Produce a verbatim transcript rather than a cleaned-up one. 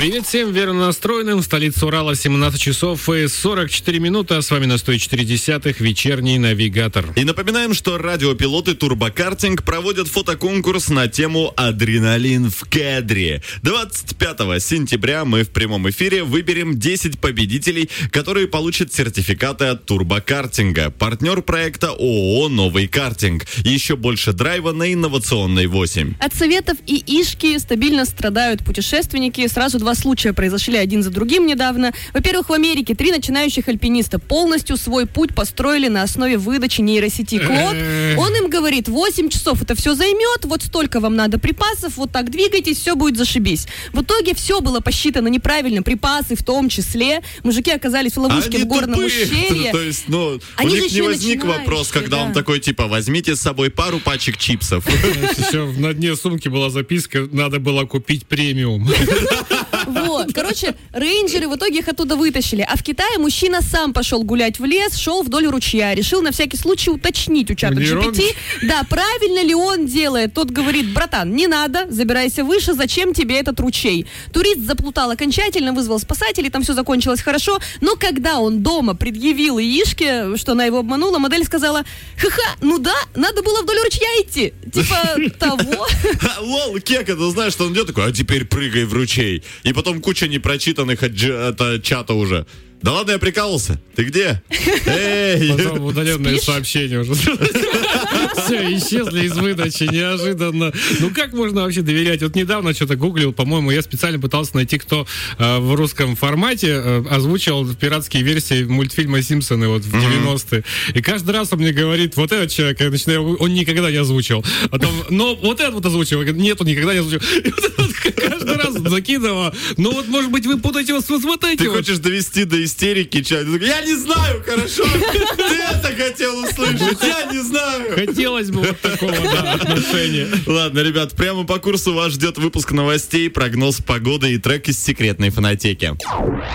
Привет всем верно настроенным. В столице Урала семнадцать часов и сорок четыре минуты. А с вами на сто четыре десятых вечерний навигатор. И напоминаем, что радиопилоты Турбокартинг проводят фотоконкурс на тему «Адреналин в кадре». двадцать пятого сентября мы в прямом эфире выберем десять победителей, которые получат сертификаты от Турбокартинга. Партнер проекта ООО «Новый картинг». Еще больше драйва на инновационной восемь. От советов и ишки стабильно страдают путешественники. Сразу два случая произошли один за другим недавно. Во-первых, в Америке три начинающих альпиниста полностью свой путь построили на основе выдачи нейросети Клод. Он им говорит, восемь часов это все займет, вот столько вам надо припасов, вот так двигайтесь, все будет зашибись. В итоге все было посчитано неправильно, припасы в том числе. Мужики оказались в ловушке Они в горном тупые. ущелье. То есть, ну, Они у же них не еще возник вопрос, когда да. он такой, типа, возьмите с собой пару пачек чипсов. Еще на дне сумки была записка, надо было купить премиум. Вот, короче, рейнджеры в итоге их оттуда вытащили. А в Китае мужчина сам пошел гулять в лес, шел вдоль ручья. Решил на всякий случай уточнить у чата джи пи ти, да, правильно ли он делает. Тот говорит, братан, не надо, забирайся выше, зачем тебе этот ручей? Турист заплутал окончательно, вызвал спасателей, там все закончилось хорошо. Но когда он дома предъявил яишке, что она его обманула, модель сказала, ха-ха, ну да, надо было вдоль ручья идти. Типа того. Лол, кека, ты знаешь, что он идет такой, а теперь прыгай в ручей. И потом куча непрочитанных от, дж- от, от чата уже. Да ладно, я прикалывался. Ты где? Эй! Потом удаленные сообщения уже. Все, исчезли из выдачи, неожиданно. Ну как можно вообще доверять? Вот недавно что-то гуглил, по-моему, я специально пытался найти, кто э, в русском формате э, озвучивал пиратские версии мультфильма «Симпсоны» вот в девяностые. И каждый раз он мне говорит, вот этот человек, я начинаю, он никогда не озвучивал. Потом, но вот этот вот озвучивал. Нет, он никогда не озвучивал. И вот этот вот каждый раз закидывал. Ну вот, может быть, вы путаете вас с вот этим. Ты вот. хочешь довести до истерики чат? Я не знаю, хорошо. Ты это хотел услышать. Я не знаю. Хотелось бы вот такого, да, отношения. Ладно, ребят, прямо по курсу вас ждет выпуск новостей, прогноз погоды и трек из секретной фонотеки.